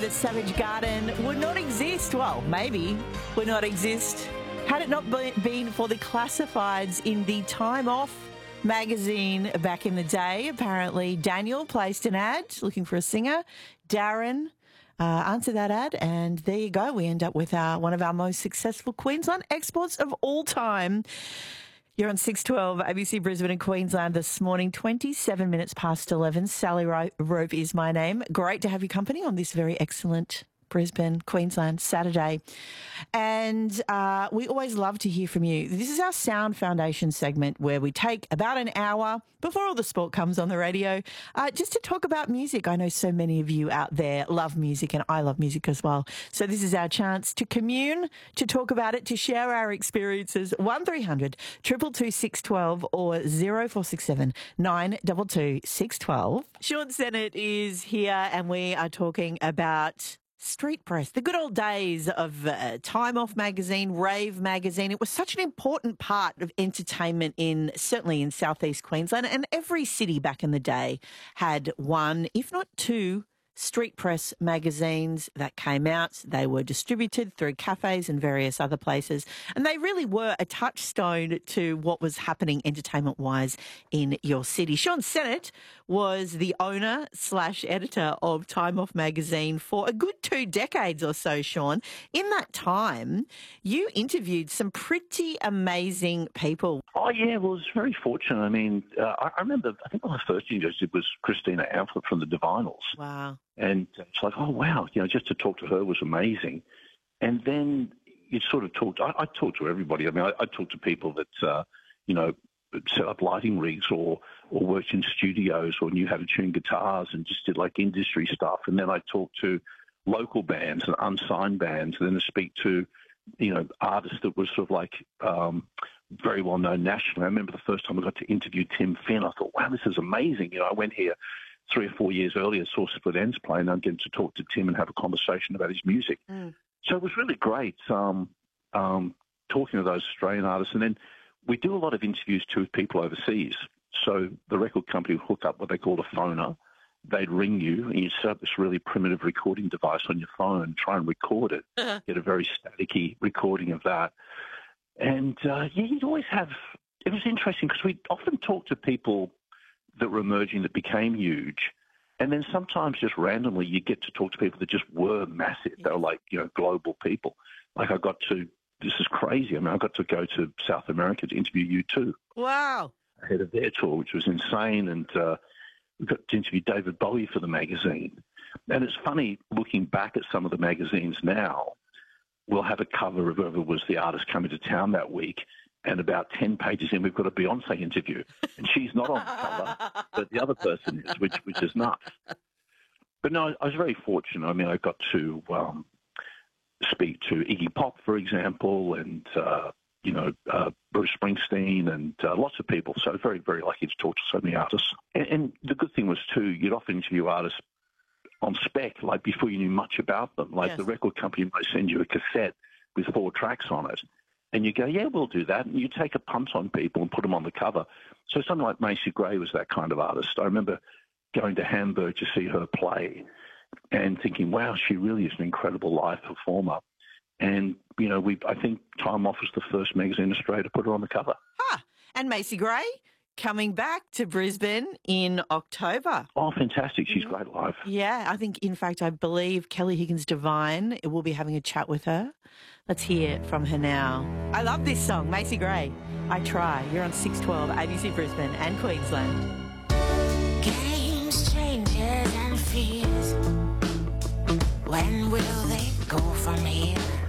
that Savage Garden would not exist. Well, maybe would not exist had it not been for the classifieds in the Time Off magazine back in the day. Apparently, Daniel placed an ad looking for a singer. Darren answered that ad, and there you go. We end up with one of our most successful Queensland exports of all time. You're on 612 ABC Brisbane and Queensland this morning, 27 minutes past 11. Sally Rope is my name. Great to have your company on this very excellent Brisbane, Queensland Saturday. And we always love to hear from you. This is our Sound Foundation segment where we take about an hour before all the sport comes on the radio just to talk about music. I know so many of you out there love music, and I love music as well. So this is our chance to commune, to talk about it, to share our experiences. 1300 222 612 or 0467 922 612. Sean Sennett is here, and we are talking about street press, the good old days of Time Off magazine, Rave magazine. It was such an important part of entertainment certainly in southeast Queensland, and every city back in the day had one, if not two, street press magazines that came out. They were distributed through cafes and various other places, and they really were a touchstone to what was happening entertainment-wise in your city. Sean Sennett was the owner/editor of Time Off magazine for a good 2 decades or so, Sean. In that time, you interviewed some pretty amazing people. Oh, yeah, well, I was very fortunate. I mean, I remember, I think one of the first interviews I did was Christina Amphlett from the Divinyls. Wow. And it's like, oh, wow, just to talk to her was amazing. And then you sort of talked, I talked to everybody. I mean, I talked to people that, set up lighting rigs or worked in studios or knew how to tune guitars and just did like industry stuff. And then I talked to local bands and unsigned bands, and then to speak to, artists that were sort of like very well known nationally. I remember the first time I got to interview Tim Finn, I thought, wow, this is amazing. I went here 3 or 4 years earlier, saw Split Enz play, and I'm getting to talk to Tim and have a conversation about his music. So it was really great talking to those Australian artists. And then we do a lot of interviews too with people overseas. So the record company would hook up what they called a phoner. They'd ring you, and you'd set up this really primitive recording device on your phone, try and record it, get a very staticky recording of that. And, you'd always have – it was interesting because we'd often talk to people that were emerging that became huge, and then sometimes just randomly you get to talk to people that just were massive. They were like, global people. Like this is crazy. I mean, I got to go to South America to interview U2. Wow. Ahead of their tour, which was insane, and we got to interview David Bowie for the magazine. And it's funny, looking back at some of the magazines now, we'll have a cover of whoever was the artist coming to town that week, and about 10 pages in, we've got a Beyonce interview. And she's not on the cover, but the other person is, which is nuts. But no, I was very fortunate. I mean, I got to speak to Iggy Pop, for example, and, Bruce Springsteen and lots of people. So very, very lucky to talk to so many artists. And the good thing was, too, you'd often interview artists on spec, like before you knew much about them. Like, yes, the record company might send you a cassette with 4 tracks on it. And you go, yeah, we'll do that. And you take a punt on people and put them on the cover. So something like Macy Gray was that kind of artist. I remember going to Hamburg to see her play and thinking, wow, she really is an incredible live performer. And, I think Time Off was the first magazine in Australia to put her on the cover. And Macy Gray coming back to Brisbane in October. Oh, fantastic. She's great live. Yeah, I believe Kelly Higgins Devine will be having a chat with her. Let's hear from her now. I love this song, Macy Gray. I Try. You're on 612 ABC Brisbane and Queensland. Games, changes and fears. When will they go from here?